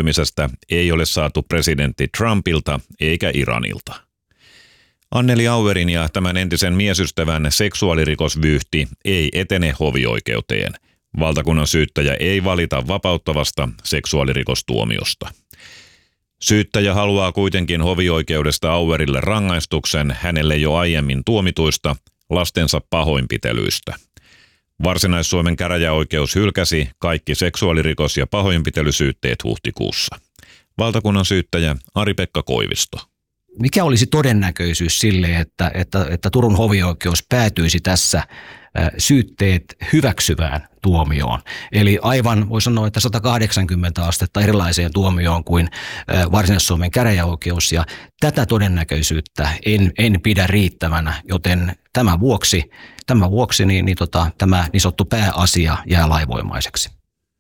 kieltämisestä ei ole saatu presidentti Trumpilta eikä Iranilta. Anneli Auerin ja tämän entisen miesystävän seksuaalirikosvyyhti ei etene hovioikeuteen. Valtakunnan syyttäjä ei valita vapauttavasta seksuaalirikostuomiosta. Syyttäjä haluaa kuitenkin hovioikeudesta Auerille rangaistuksen hänelle jo aiemmin tuomituista lastensa pahoinpitelyistä. Varsinais-Suomen käräjäoikeus hylkäsi kaikki seksuaalirikos- ja pahoinpitelysyytteet huhtikuussa. Valtakunnan syyttäjä Ari-Pekka Koivisto. Mikä olisi todennäköisyys sille, että Turun hovioikeus päätyisi tässä syytteet hyväksyvään tuomioon? Eli aivan voi sanoa, että 180 astetta erilaiseen tuomioon kuin Varsinais-Suomen käräjäoikeus, ja tätä todennäköisyyttä en pidä riittävänä, joten tämän vuoksi tämä niin sanottu pääasia jää lainvoimaiseksi.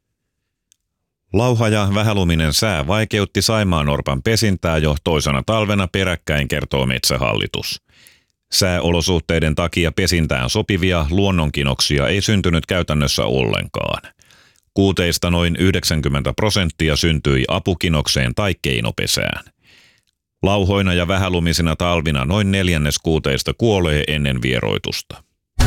Lauha ja vähäluminen sää vaikeutti saimaannorpan pesintää jo toisena talvena peräkkäin, kertoo Metsähallitus. Sääolosuhteiden takia pesintään sopivia luonnonkinoksia ei syntynyt käytännössä ollenkaan. Kuuteista noin 90% syntyi apukinokseen tai keinopesään. Lauhoina ja vähälumisina talvina noin 1/4 kuuteista kuolee ennen vieroitusta.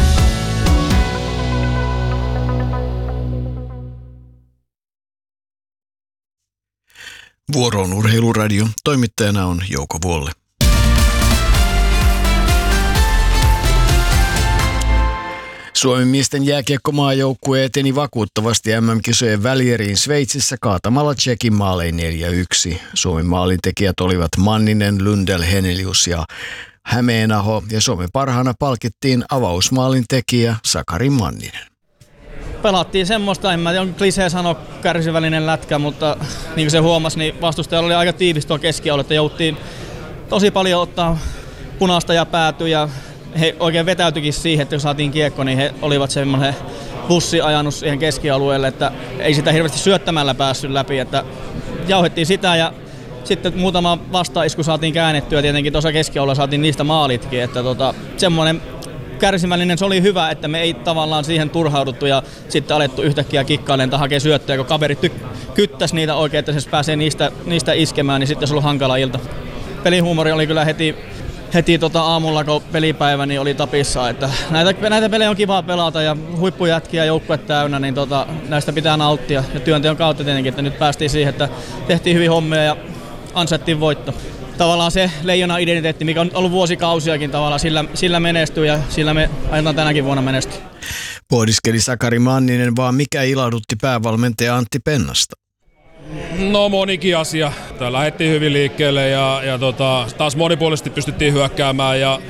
Vuoroon Urheiluradio. Toimittajana on Jouko Vuolle. Suomen miesten jääkiekkomaajoukkue eteni vakuuttavasti MM-kisojen välieriin Sveitsissä kaatamalla Tšekin maalein 4-1. Suomen maalintekijät olivat Manninen, Lundell, Henelius ja Hämeenaho, ja Suomen parhaana palkittiin avausmaalintekijä Sakari Manninen. Pelattiin semmoista, en mä tiedä, on klisee sanoa kärsivällinen lätkä, mutta niin kuin se huomasi, niin vastustajalla oli aika tiivis tuo keskialue, että jouttiin tosi paljon ottaa punaista ja päätyä, ja he oikein vetäytyikin siihen, että kun saatiin kiekko, niin he olivat semmoinen bussi ajanut siihen keskialueelle, että ei sitä hirveästi syöttämällä päässyt läpi, että jauhettiin sitä ja sitten muutama vastaisku saatiin käännettyä, tietenkin tuossa keskialueella saatiin niistä maalitkin, että semmoinen kärsimällinen, se oli hyvä, että me ei tavallaan siihen turhauduttu ja sitten alettu yhtäkkiä kikkailemaan tai hakea syöttöjä, kun kaverit kyttäisi niitä oikein, että se pääsee niistä iskemään, niin sitten se oli hankala ilta. Pelihuumori oli kyllä heti aamulla, kun pelipäivä, niin oli tapissa, että näitä pelejä on kiva pelata ja huippujätkiä joukkue täynnä, niin näistä pitää nauttia ja työnteon kautta tietenkin, että nyt päästiin siihen, että tehtiin hyvin hommia ja ansaittiin voitto. Tavallaan se leijona-identiteetti, mikä on ollut vuosikausiakin tavallaan, sillä menestyy ja sillä me aiotaan tänäkin vuonna menestyä. Pohdiskeli Sakari Manninen, vaan mikä ilahdutti päävalmentaja Antti Pennasta? No monikin asia. Tää lähdettiin hyvin liikkeelle ja taas monipuolisesti pystyttiin hyökkäämään ja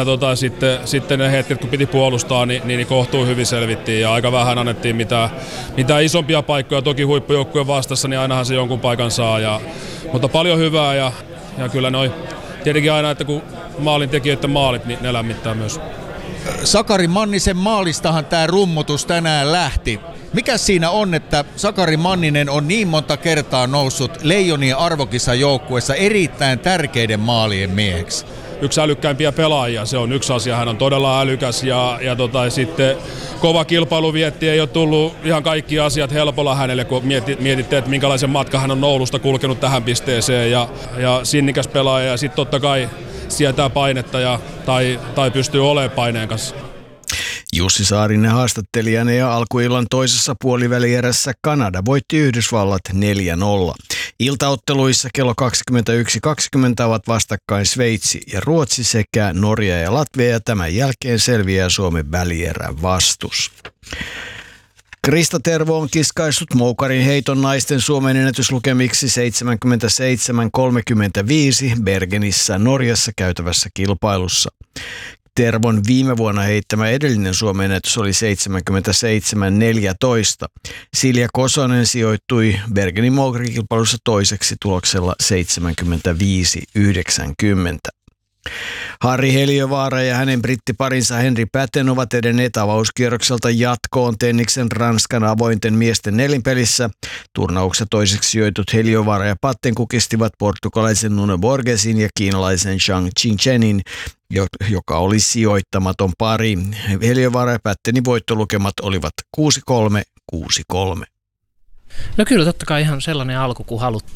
sitten ne hetket kun piti puolustaa, niin kohtuu hyvin selvittiin ja aika vähän annettiin mitään isompia paikkoja. Toki huippujoukkueen vastassa, niin ainahan se jonkun paikan saa. Mutta paljon hyvää ja kyllä noi tietenkin aina, että kun maalintekijöiden maalit, niin ne lämmittää myös. Sakari Mannisen maalistahan tämä rummutus tänään lähti. Mikä siinä on, että Sakari Manninen on niin monta kertaa noussut Leijonien arvokisajoukkueessa erittäin tärkeiden maalien mieheksi? Yksi älykkäimpiä pelaajia, se on yksi asia, hän on todella älykäs ja sitten kova kilpailu vietti, ei ole tullut ihan kaikki asiat helpolla hänelle, kun mietitte, että minkälaisen matkan hän on Oulusta kulkenut tähän pisteeseen ja sinnikäs pelaaja ja sitten totta kai sietää painetta tai pystyy olemaan paineen kanssa. Jussi Saarinen haastattelijana ja alkuillan toisessa puolivälierässä Kanada voitti Yhdysvallat 4-0. Iltaotteluissa kello 21.20 ovat vastakkain Sveitsi ja Ruotsi sekä Norja ja Latvia, ja tämän jälkeen selviää Suomen välierän vastus. Krista Tervo on kiskaissut moukarin heiton naisten Suomen ennätyslukemiksi 77-35 Bergenissä Norjassa käytävässä kilpailussa. Tervon viime vuonna heittämä edellinen Suomen ennätys oli 77-14. Silja Kosonen sijoittui Bergenin moukarikilpailussa toiseksi tuloksella 75-90. Harri Heliövaara ja hänen brittiparinsa Henri Patten ovat edenneet avauskierrokselta jatkoon Tenniksen Ranskan avointen miesten nelinpelissä. Turnauksessa toiseksi sijoitut Heliövaara ja Patten kukistivat portugalaisen Nuno Borgesin ja kiinalaisen Zhang Qingchenin, joka oli sijoittamaton pari. Heliövaara ja Pattenin voittolukemat olivat 6-3, 6-3. No kyllä totta kai ihan sellainen alku kuin haluttiin.